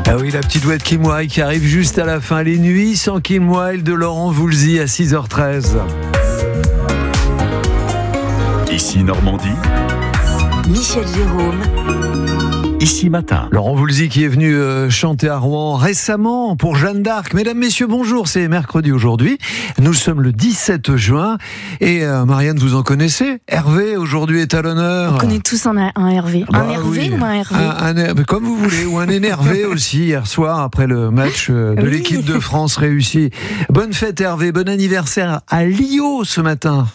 Ah oui, la petite douette Kim Wilde qui arrive juste à la fin. Les nuits sans Kim Wilde de Laurent Voulzy à 6h13. Ici Normandie. Michel Jérôme. Ici Matin. Laurent Voulzy qui est venu chanter à Rouen récemment pour Jeanne d'Arc. Mesdames, messieurs, bonjour, c'est mercredi aujourd'hui. Nous sommes le 17 juin et Marianne, vous en connaissez. Hervé aujourd'hui est à l'honneur. On connaît tous un Hervé. Un Hervé ou un Hervé comme vous voulez, ou un énervé aussi hier soir après le match de l'équipe de France réussi. Bonne fête Hervé, bon anniversaire à Lio ce matin.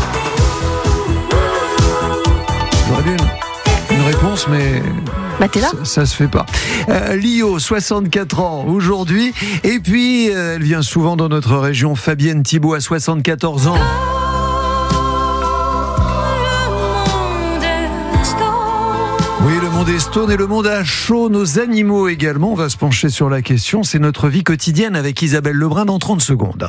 J'aurais dû une réponse, mais... t'es là ? Ça se fait pas. Lio, 64 ans aujourd'hui. Et puis, elle vient souvent dans notre région. Fabienne Thibault a 74 ans. Oui, le monde est stone et le monde a chaud. Nos animaux également. On va se pencher sur la question. C'est notre vie quotidienne avec Isabelle Lebrun dans 30 secondes.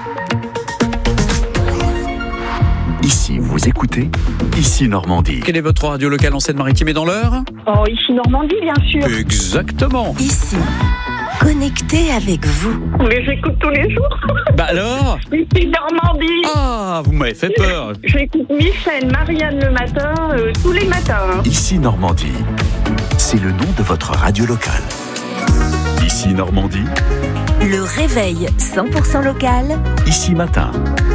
Ici, vous écoutez Ici Normandie. Quelle est votre radio locale en Seine-Maritime et dans l'Eure ? Oh, ici Normandie, bien sûr. Exactement. Ici, connecté avec vous. Mais j'écoute tous les jours. Bah alors ? Ici Normandie. Ah, vous m'avez fait peur. J'écoute Michel, Marianne le matin, tous les matins. Ici Normandie. C'est le nom de votre radio locale. Ici Normandie. Le réveil 100% local. Ici Matin.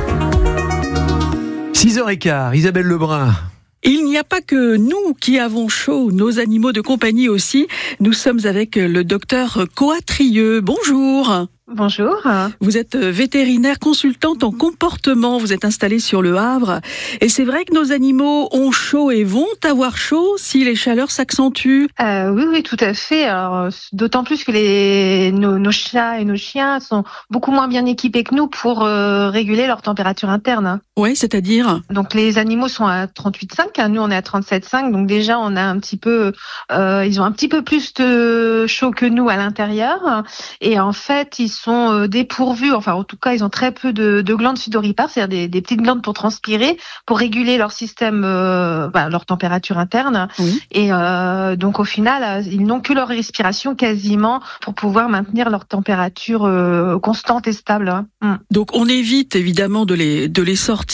6h15, Isabelle Lebrun. Il n'y a pas que nous qui avons chaud, nos animaux de compagnie aussi. Nous sommes avec le docteur Coatrieux. Bonjour. Bonjour. Vous êtes vétérinaire consultante en comportement. Vous êtes installée sur le Havre. Et c'est vrai que nos animaux ont chaud et vont avoir chaud si les chaleurs s'accentuent. Oui, tout à fait. Alors, d'autant plus que nos chats et nos chiens sont beaucoup moins bien équipés que nous pour réguler leur température interne. Oui, c'est-à-dire ? Donc les animaux sont à 38,5, nous on est à 37,5, donc déjà on a un petit peu, ils ont un petit peu plus de chaud que nous à l'intérieur, et en fait ils sont dépourvus, enfin en tout cas ils ont très peu de glandes sudoripares, c'est-à-dire des petites glandes pour transpirer, pour réguler leur système, leur température interne, oui. Et donc au final ils n'ont que leur respiration quasiment pour pouvoir maintenir leur température constante et stable. Donc on évite évidemment de les sortir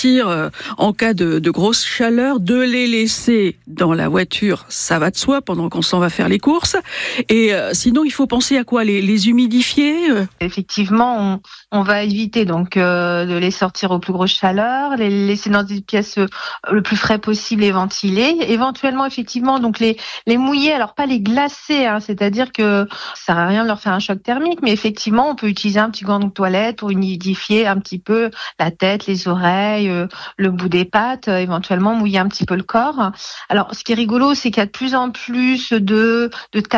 en cas de grosse chaleur, de les laisser dans la voiture, ça va de soi pendant qu'on s'en va faire les courses. Et sinon il faut penser à quoi, les humidifier. Effectivement, on va éviter donc de les sortir aux plus grosses chaleurs, les laisser dans des pièces le plus frais possible et ventilées. Éventuellement, effectivement, donc les mouiller, alors pas les glacer, c'est-à-dire que ça sert à rien de leur faire un choc thermique, mais effectivement, on peut utiliser un petit gant de toilette pour humidifier un petit peu la tête, les oreilles, le bout des pattes, éventuellement mouiller un petit peu le corps. Alors, ce qui est rigolo, c'est qu'il y a de plus en plus de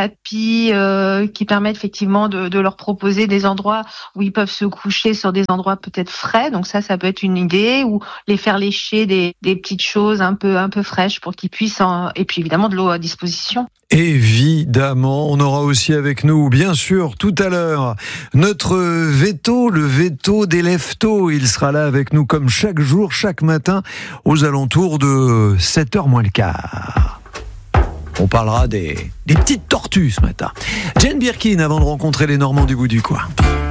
tapis qui permettent effectivement de leur proposer des endroits où ils peuvent se coucher sur des endroits peut-être frais. Donc ça peut être une idée, ou les faire lécher des petites choses un peu fraîches pour qu'ils puissent et puis évidemment de l'eau à disposition. Évidemment, on aura aussi avec nous, bien sûr, tout à l'heure, notre veto, le veto des leftos. Il sera là avec nous comme chaque jour, chaque matin, aux alentours de 7h moins le quart. On parlera des petites tortues ce matin. Jane Birkin avant de rencontrer les Normands du bout du coin.